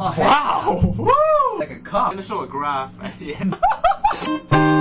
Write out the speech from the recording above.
Wow! Woo! Like a cup. I'm gonna show a graph at the end.